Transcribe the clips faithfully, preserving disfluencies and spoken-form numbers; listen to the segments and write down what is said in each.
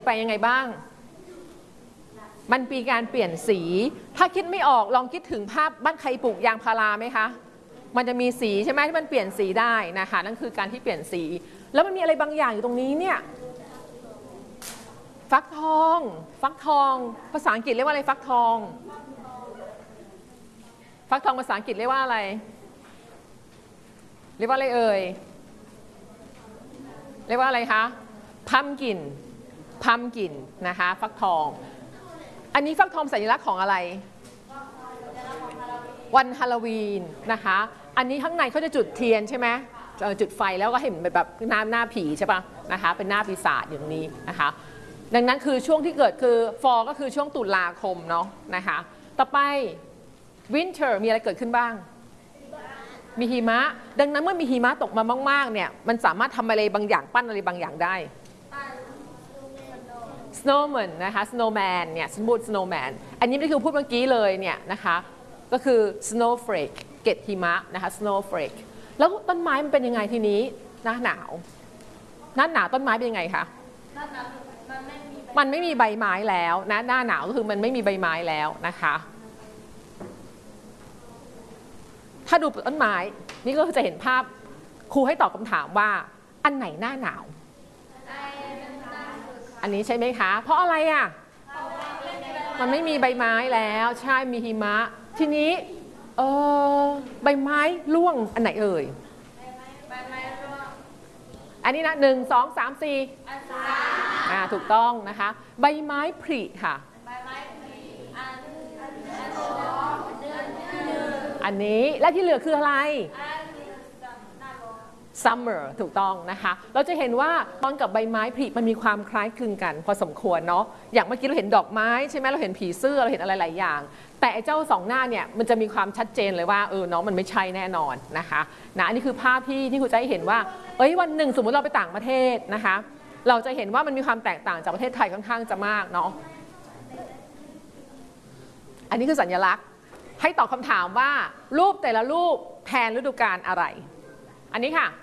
ไปยังไงบ้างมันมีการเปลี่ยนสีถ้าคิดไม่ออกลองคิดถึงภาพบ้านใครปลูกยางพาราไหมคะมันจะมีสีใช่ไหมที่มันเปลี่ยนสีได้นะคะนั่นคือการที่เปลี่ยนสีแล้วมันมีอะไรบางอย่างอยู่ตรงนี้เนี่ยฟักทองฟักทองภาษาอังกฤษเรียกว่าอะไรฟักทองฟักทองภาษาอังกฤษเรียกว่าอะไรเรียกว่าอะไรเอ่ยเรียกว่าอะไรคะพัมกินพัมกินนะคะฟักทองอันนี้ฟักทองสัญลักษณ์ของอะไรวันฮาโลวีนนะคะอันนี้ข้างในเขาจะจุดเทียนใช่ไหมจุดไฟแล้วก็เห็นแบบหน้าหน้าผีใช่ปะนะคะเป็นหน้าปีศาจอย่างนี้นะคะดังนั้นคือช่วงที่เกิดคือ fall ก็คือช่วงตุลาคมเนาะนะคะต่อไป winter มีอะไรเกิดขึ้นบ้างมีหิมะดังนั้นเมื่อมีหิมะตกมามากๆเนี่ยมันสามารถทำอะไรบางอย่างปั้นอะไรบางอย่างได้ snowman นะคะ snowman เนี่ยสมบูรณ์ snowman อันนี้ไม่คือพูดเมื่อกี้เลยเนี่ยนะคะก็คือ snowflake เกล็ดหิมะนะคะ snowflake แล้วต้นไม้มันเป็นยังไงทีนี้หน้าหนาวหน้าหนาวต้นไม้เป็นยังไงคะมันไม่มีใบไม้แล้วนะหน้าหนาวก็คือมันไม่มีใบไม้แล้วนะคะถ้าดูต้นไม้นี่ก็จะเห็นภาพครูให้ตอบคำถามว่าอันไหนหน้าหนาวอันนี้ใช่ไหมคะเพราะอะไรอ่ะมันไม่มีใบไม้แล้วใช่มีหิมะทีนี้เออใบไม้ร่วงอันไหนเอ่ยอันนี้นะหนึ่งสองสามสี่อ่าถูกต้องนะคะใบไม้ผลิค่ะอันนี้และที่เหลือคืออะไร summer ถูกต้องนะคะเราจะเห็นว่าตอนกับใบไม้ผลิมันมีความคล้ายคลึงกันพอสมควรเนาะอย่างเมื่อกี้เราเห็นดอกไม้ใช่ไหมเราเห็นผีเสื้อเราเห็นอะไรหลายอย่างแต่ไอ้เจ้าสองหน้าเนี่ยมันจะมีความชัดเจนเลยว่าเออเนาะมันไม่ใช่แน่นอนนะคะนะอันนี้คือภาพที่ที่ครูจะให้เห็นว่าเอ้ยวันหนึ่งสมมติเราไปต่างประเทศนะคะเราจะเห็นว่ามันมีความแตกต่างจากประเทศไทยค่อนข้างจะมากเนาะอันนี้คือสัญลักษณ์ให้ตอบคำถามว่ารูปแต่ละรูปแทนฤดูกาลอะไรอันนี้ค่ะ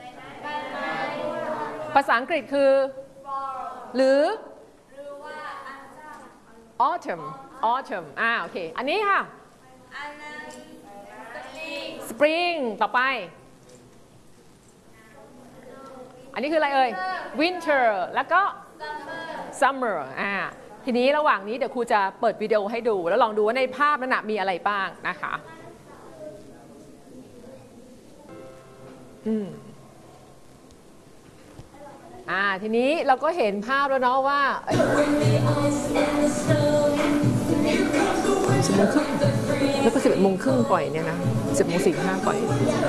ภาษาอังกฤษคือหรือ autumn autumn อ่าโอเคอันนี้ค่ะ spring ต่อไปอันนี้คืออะไรเอ่ย winter แล้วก็ summer อ่าทีนี้ระหว่างนี้เดี๋ยวครูจะเปิดวิดีโอให้ดูแล้วลองดูว่าในภาพนั้นมีอะไรบ้างนะคะอืมอ่าทีนี้เราก็เห็นภาพแล้วเนาะว่าสิบโมงครึ่งแล้วก็สิบเอ็ดโมงครึ่งปล่อยเนี่ยนะสิบโมงสี่ห้าปล่อย